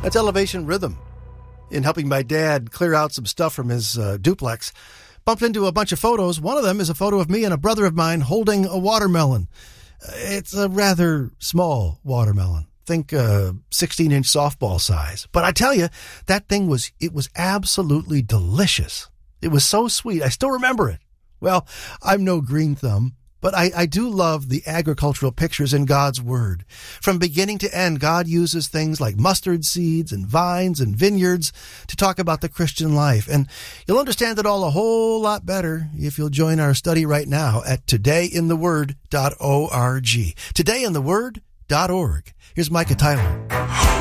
That's Elevation Rhythm. In helping my dad clear out some stuff from his duplex, bumped into a bunch of photos. One of them is a photo of me and a brother of mine holding a watermelon. It's a rather small watermelon. Think 16-inch softball size. But I tell you, that thing was absolutely delicious. It was so sweet. I still remember it. Well, I'm no green thumb, but I do love the agricultural pictures in God's Word. From beginning to end, God uses things like mustard seeds and vines and vineyards to talk about the Christian life. And you'll understand it all a whole lot better if you'll join our study right now at todayintheword.org. Todayintheword.org. Here's Micah Tyler.